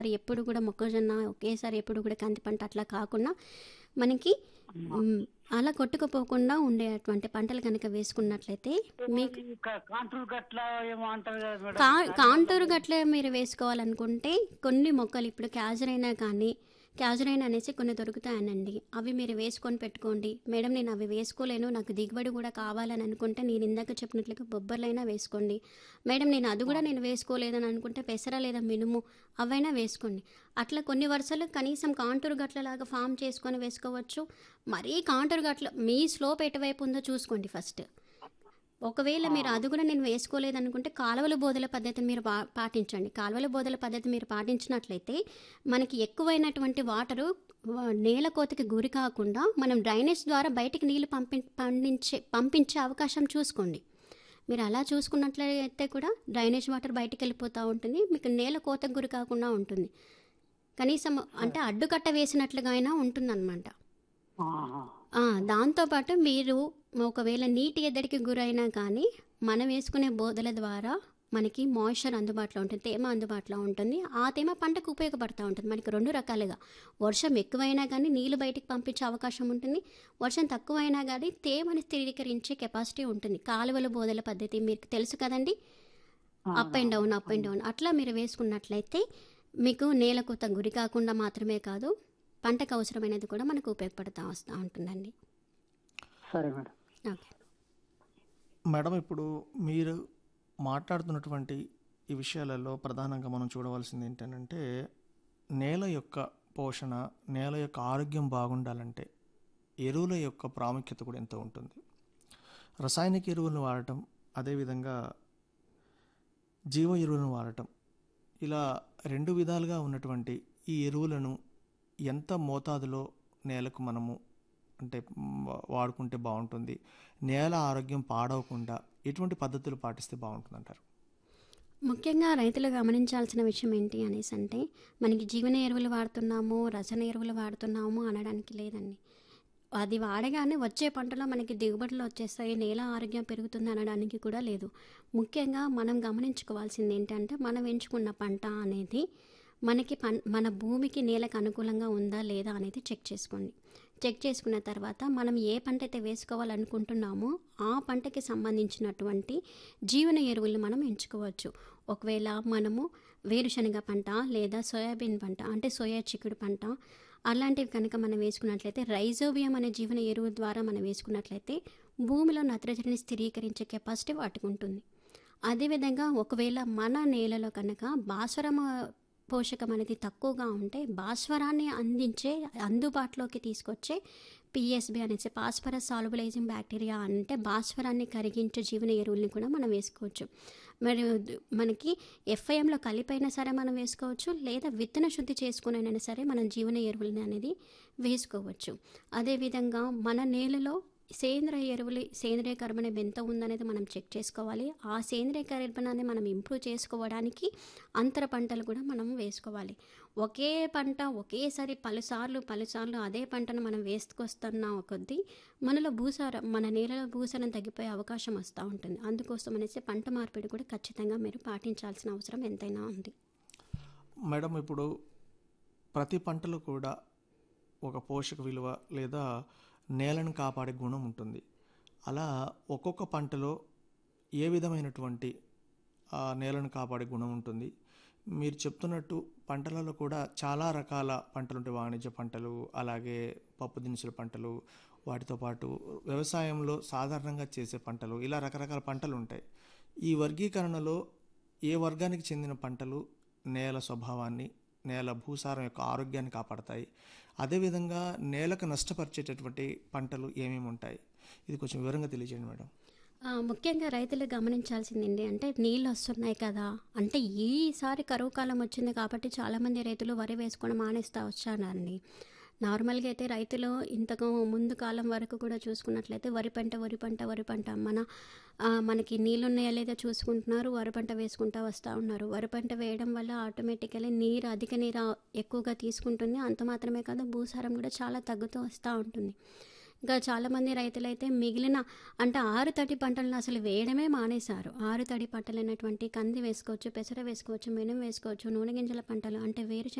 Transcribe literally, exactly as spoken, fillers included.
ఎప్పుడు కూడా మొక్కజొన్న ఒకేసారి ఎప్పుడు కూడా కంది పంట అట్లా కాకుండా మనకి మ్, అలా కొట్టుకుపోకుండా ఉండేటువంటి పంటలు కనుక వేసుకున్నట్లయితే మీకు ఈ క- కాంటూర్ గట్ల ఏమో అంటారు కదా మేడం, కా దాని వల్ల కాంటూరు మరి- గట్లే మీరు వేసుకోవాలనుకుంటే కొన్ని మొక్కలు ఇప్పుడు క్యాజరైనా కానీ క్యాజరైన్ అనేసి కొన్ని దొరుకుతాయనండి. అవి మీరు వేసుకొని పెట్టుకోండి. మేడం నేను అవి వేసుకోలేను, నాకు దిగుబడి కూడా కావాలని అనుకుంటే నేను ఇందాక చెప్పినట్లుగా బొబ్బర్లైనా వేసుకోండి. మేడం నేను అది కూడా నేను వేసుకోలేదని అనుకుంటే పెసర లేదా మినుము అవైనా వేసుకోండి. అట్లా కొన్ని వరుసలు కనీసం కాంటూరు గట్లలాగా ఫామ్ చేసుకొని వేసుకోవచ్చు. మరీ కాంటూరు గట్ల మీ స్లోప్ ఎటువైపు ఉందో చూసుకోండి ఫస్ట్. ఒకవేళ మీరు అది కూడా నేను వేసుకోలేదనుకుంటే కాలువల బోధల పద్ధతిని మీరు పా పాటించండి. కాలువల బోధల పద్ధతి మీరు పాటించినట్లయితే మనకి ఎక్కువైనటువంటి వాటరు వ- నేల కోతకి గురి కాకుండా మనం డ్రైనేజ్ ద్వారా బయటికి నీళ్లు పంపి పండించే పంపించే అవకాశం చూసుకోండి. మీరు అలా చూసుకున్నట్లయితే కూడా డ్రైనేజ్ వాటర్ బయటికి వెళ్ళిపోతూ ఉంటుంది, మీకు నేల కోతకు గురి కాకుండా ఉంటుంది. కనీసం అంటే అడ్డుకట్ట వేసినట్లుగా అయినా ఉంటుందన్నమాట. ఆహా. ఆ, దాంతోపాటు మీరు ఒకవేళ నీటి ఎద్దడికి గురైనా కానీ మనం వేసుకునే బోధల ద్వారా మనకి మాయిశ్చర్ అందుబాటులో ఉంటుంది, తేమ అందుబాటులో ఉంటుంది. ఆ తేమ పంటకు ఉపయోగపడుతూ ఉంటుంది మనకి రెండు రకాలుగా. వర్షం ఎక్కువైనా కానీ నీళ్లు బయటికి పంపించే అవకాశం ఉంటుంది, వర్షం తక్కువైనా కానీ తేమని స్థిరీకరించే కెపాసిటీ ఉంటుంది. కాలువల బోధల పద్ధతి మీకు తెలుసు కదండి, up and down up and down అట్లా మీరు వేసుకున్నట్లయితే మీకు నేలకోత గురి కాకుండా మాత్రమే కాదు, పంటకు అవసరమైనది కూడా మనకు ఉపయోగపడుతూ వస్తూ ఉంటుందండి. సరే మేడం. ఓకే. మేడం ఇప్పుడు మీరు మాట్లాడుతున్నటువంటి ఈ విషయాలలో ప్రధానంగా మనం చూడవలసింది ఏంటంటే నేల యొక్క పోషణ, నేల యొక్క ఆరోగ్యం బాగుండాలంటే ఎరువుల యొక్క ప్రాముఖ్యత కూడా ఎంతో ఉంటుంది. రసాయనిక ఎరువులను వాడటం, అదేవిధంగా జీవ ఎరువులను వాడటం, ఇలా రెండు విధాలుగా ఉన్నటువంటి ఈ ఎరువులను ఎంత మోతాదులో నేలకు మనము అంటే మ్, వాడుకుంటే బాగుంటుంది, నేల ఆరోగ్యం పాడవకుండా ఎటువంటి పద్ధతులు పాటిస్తే బాగుంటుంది అంటారు? ముఖ్యంగా రైతులు గమనించాల్సిన విషయం ఏంటి అనేసి అంటే మనకి జీవన ఎరువులు వాడుతున్నాము, రసాయన ఎరువులు వాడుతున్నాము అనడానికి లేదండి. అది వాడగానే వచ్చే పంటలో మనకి దిగుబడులు వచ్చేస్తాయి, నేల ఆరోగ్యం పెరుగుతుంది అనడానికి కూడా లేదు. ముఖ్యంగా మనం గమనించుకోవాల్సింది ఏంటంటే మనం ఎంచుకున్న పంట అనేది మనకి పం మన భూమికి నేలకు అనుకూలంగా ఉందా లేదా అనేది చెక్ చేసుకోండి. చెక్ చేసుకున్న తర్వాత మనం ఏ పంట అయితే వేసుకోవాలనుకుంటున్నామో ఆ పంటకి సంబంధించినటువంటి జీవన ఎరువులు మనం ఎంచుకోవచ్చు. ఒకవేళ మనము వేరుశనగ పంట లేదా సోయాబీన్ పంట అంటే సోయా చిక్కుడు పంట అలాంటివి కనుక మనం వేసుకున్నట్లయితే రైజోబియం అనే జీవన ఎరువు ద్వారా మనం వేసుకున్నట్లయితే భూమిలో నత్రజనిని స్థిరీకరించే కెపాసిటీ వాటికి ఉంటుంది. అదేవిధంగా ఒకవేళ మన నేలలో కనుక భాస్వరం పోషకం అనేది తక్కువగా ఉంటే భాస్వరాన్ని అందించే అందుబాటులోకి తీసుకొచ్చే పిఎస్బి అనేసి పాస్పరస్ సాల్యుబలైజింగ్ బ్యాక్టీరియా అంటే భాస్వరాన్ని కరిగించే జీవన ఎరువుల్ని కూడా మనం వేసుకోవచ్చు. మరి మనకి ఎఫ్ఐఎంలో కలిపైనా సరే మనం వేసుకోవచ్చు, లేదా విత్తన శుద్ధి చేసుకునైనా సరే మనం జీవన ఎరువులని అనేది వేసుకోవచ్చు. అదేవిధంగా మన నేలలో సేంద్రియ ఎరువులు సేంద్రియ కర్బనం ఎంత ఉందనేది మనం చెక్ చేసుకోవాలి. ఆ సేంద్రియ కర్బనాన్ని మనం ఇంప్రూవ్ చేసుకోవడానికి అంతర పంటలు కూడా మనం వేసుకోవాలి. ఒకే పంట ఒకేసారి పలుసార్లు పలుసార్లు అదే పంటను మనం వేసుకొస్తున్న కొద్దీ మనలో భూసారం మన నేలలో భూసారం తగ్గిపోయే అవకాశం వస్తూ ఉంటుంది. అందుకోసం అనేసి పంట మార్పిడి కూడా ఖచ్చితంగా మీరు పాటించాల్సిన అవసరం ఎంతైనా ఉంది. మేడం ఇప్పుడు ప్రతి పంటలో కూడా ఒక పోషక విలువ లేదా నేలను కాపాడే గుణం ఉంటుంది. అలా ఒక్కొక్క పంటలో ఏ విధమైనటువంటి ఆ నేలను కాపాడే గుణం ఉంటుంది? మీరు చెప్తున్నట్టు పంటలలో కూడా చాలా రకాల పంటలు ఉంటాయి, వాణిజ్య పంటలు, అలాగే పప్పు దినుసుల పంటలు, వాటితో పాటు వ్యవసాయంలో సాధారణంగా చేసే పంటలు, ఇలా రకరకాల పంటలు ఉంటాయి. ఈ వర్గీకరణలో ఏ వర్గానికి చెందిన పంటలు నేల స్వభావాన్ని, నేల భూసారం యొక్క ఆరోగ్యాన్ని కాపాడతాయి, అదేవిధంగా నేలకు నష్టపరిచేటటువంటి పంటలు ఏమేమి ఉంటాయి? ఇది కొంచెం వివరంగా తెలియజేయండి మేడం. ఆ, ముఖ్యంగా రైతులు గమనించాల్సింది ఏంటి అంటే నీళ్ళు వస్తున్నాయి కదా, అంటే ఈసారి కరువు కాలం వచ్చింది కాబట్టి చాలామంది రైతులు వరి వేసుకోవడం మానేస్తూ వచ్చారండి. నార్మల్గా అయితే రైతులు ఇంతకు ముందు కాలం వరకు కూడా చూసుకున్నట్లయితే వరి పంట వరి పంట వరి పంట మన ఆ, మనకి నీళ్ళు ఉన్నాయా లేదా చూసుకుంటున్నారు, వరి పంట వేసుకుంటూ వస్తూ ఉన్నారు. వరి పంట వేయడం వల్ల ఆటోమేటికలీ నీరు అధిక నీరు ఎక్కువగా తీసుకుంటుంది, అంత మాత్రమే కాదు భూసారం కూడా చాలా తగ్గుతూ వస్తూ ఉంటుంది. ఇంకా చాలామంది రైతులైతే మిగిలిన అంటే ఆరు తడి పంటలను అసలు వేయడమే మానేశారు. ఆరు తడి పంటలైనటువంటి కంది వేసుకోవచ్చు, పెసర వేసుకోవచ్చు, మినుము వేసుకోవచ్చు, నూనె గింజల పంటలు అంటే వేరుశెనగ